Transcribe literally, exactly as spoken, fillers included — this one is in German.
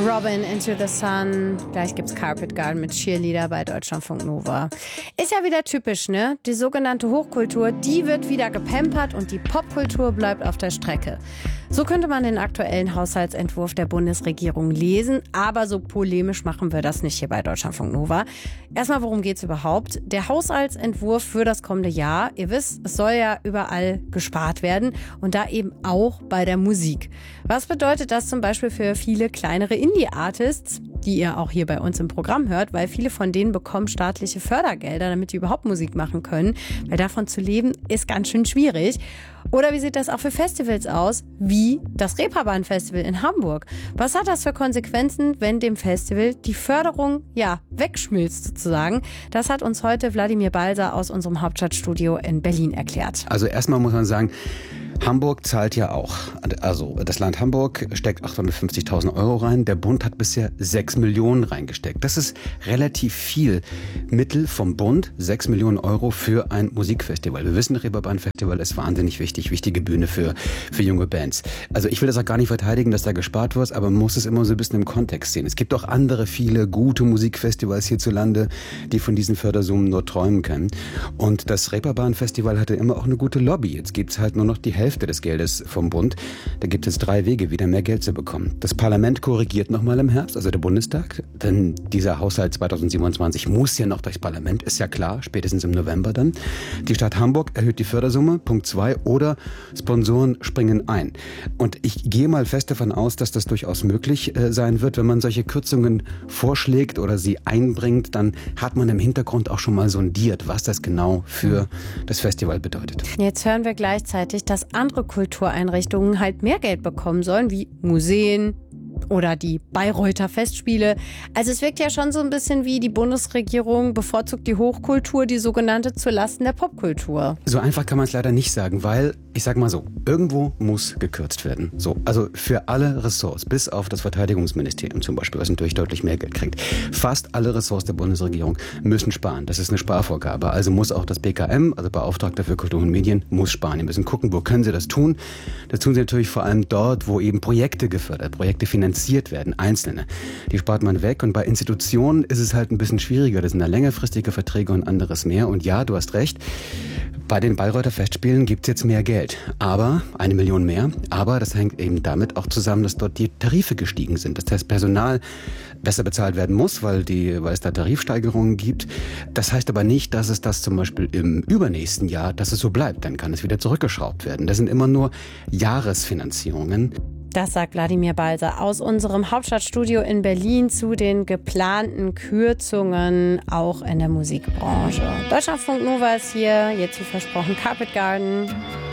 Robin, Into the Sun. Gleich gibt's Carpet Garden mit Cheerleader bei Deutschlandfunk Nova. Ist ja wieder typisch, ne? Die sogenannte Hochkultur, die wird wieder gepampert und die Popkultur bleibt auf der Strecke. So könnte man den aktuellen Haushaltsentwurf der Bundesregierung lesen, aber so polemisch machen wir das nicht hier bei Deutschlandfunk Nova. Erstmal, worum geht's überhaupt? Der Haushaltsentwurf für das kommende Jahr, ihr wisst, es soll ja überall gespart werden und da eben auch bei der Musik. Was bedeutet das zum Beispiel für viele kleinere Indie-Artists, die ihr auch hier bei uns im Programm hört, weil viele von denen bekommen staatliche Fördergelder, damit die überhaupt Musik machen können, weil davon zu leben ist ganz schön schwierig. Oder wie sieht das auch für Festivals aus, wie das Reeperbahn-Festival in Hamburg? Was hat das für Konsequenzen, wenn dem Festival die Förderung, ja, wegschmilzt sozusagen? Das hat uns heute Wladimir Balser aus unserem Hauptstadtstudio in Berlin erklärt. Also erstmal muss man sagen, Hamburg zahlt ja auch. Also das Land Hamburg steckt achthundertfünfzigtausend Euro rein. Der Bund hat bisher sechs Millionen reingesteckt. Das ist relativ viel Mittel vom Bund, sechs Millionen Euro für ein Musikfestival. Wir wissen, Reeperbahn-Festival ist wahnsinnig wichtig, wichtige Bühne für, für junge Bands. Also ich will das auch gar nicht verteidigen, dass da gespart wird, aber man muss es immer so ein bisschen im Kontext sehen. Es gibt auch andere viele gute Musikfestivals hierzulande, die von diesen Fördersummen nur träumen können. Und das Reeperbahn-Festival hatte immer auch eine gute Lobby. Jetzt gibt es halt nur noch die Hälfte des Geldes vom Bund. Da gibt es drei Wege, wieder mehr Geld zu bekommen. Das Parlament korrigiert nochmal im Herbst, also der Bundestag, denn dieser Haushalt zweitausendsiebenundzwanzig muss ja noch durchs Parlament, ist ja klar, spätestens im November dann. Die Stadt Hamburg erhöht die Fördersumme, Punkt zwei, oder Sponsoren springen ein. Und ich gehe mal fest davon aus, dass das durchaus möglich äh, sein wird. Wenn man solche Kürzungen vorschlägt oder sie einbringt, dann hat man im Hintergrund auch schon mal sondiert, was das genau für das Festival bedeutet. Jetzt hören wir gleichzeitig, dass andere Kultureinrichtungen halt mehr Geld bekommen sollen, wie Museen oder die Bayreuther Festspiele. Also es wirkt ja schon so ein bisschen wie die Bundesregierung bevorzugt die Hochkultur, die sogenannte, zulasten der Popkultur. So einfach kann man es leider nicht sagen, weil, ich sag mal so, irgendwo muss gekürzt werden. So, also für alle Ressorts, bis auf das Verteidigungsministerium zum Beispiel, was natürlich deutlich mehr Geld kriegt. Fast alle Ressorts der Bundesregierung müssen sparen. Das ist eine Sparvorgabe. Also muss auch das B K M, also Beauftragter für Kultur und Medien, muss sparen. Die müssen gucken, wo können sie das tun. Das tun sie natürlich vor allem dort, wo eben Projekte gefördert, Projekte finanziert werden, einzelne. Die spart man weg und bei Institutionen ist es halt ein bisschen schwieriger. Das sind da längerfristige Verträge und anderes mehr. Und ja, du hast recht, bei den Bayreuther Festspielen gibt es jetzt mehr Geld. Aber, eine Million mehr, aber das hängt eben damit auch zusammen, dass dort die Tarife gestiegen sind. Das heißt, Personal besser bezahlt werden muss, weil, die, weil es da Tarifsteigerungen gibt. Das heißt aber nicht, dass es das zum Beispiel im übernächsten Jahr, dass es so bleibt. Dann kann es wieder zurückgeschraubt werden. Das sind immer nur Jahresfinanzierungen. Das sagt Wladimir Balser aus unserem Hauptstadtstudio in Berlin zu den geplanten Kürzungen auch in der Musikbranche. Deutschlandfunk Nova ist hier, jetzt wie versprochen Carpet Garden.